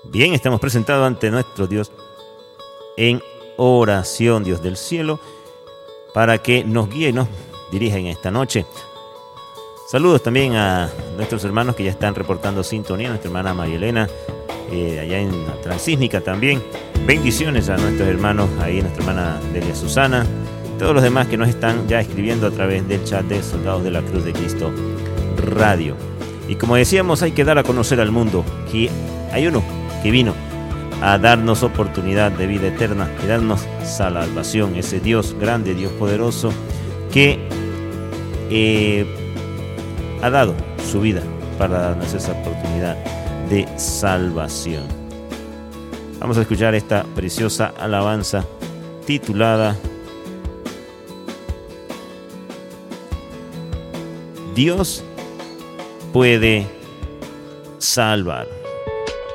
Bien, estamos presentados ante nuestro Dios en oración, Dios del cielo, para que nos guíe y nos dirija en esta noche. Saludos también a nuestros hermanos que ya están reportando sintonía, nuestra hermana María Elena, allá en la Transísmica también. Bendiciones a nuestros hermanos ahí, nuestra hermana Delia Susana, todos los demás que nos están ya escribiendo a través del chat de Soldados de la Cruz de Cristo Radio. Y como decíamos, hay que dar a conocer al mundo que hay uno que vino a darnos oportunidad de vida eterna y darnos salvación, ese Dios grande, Dios poderoso, que ha dado su vida para darnos esa oportunidad de salvación. Vamos a escuchar esta preciosa alabanza titulada Dios puede salvar.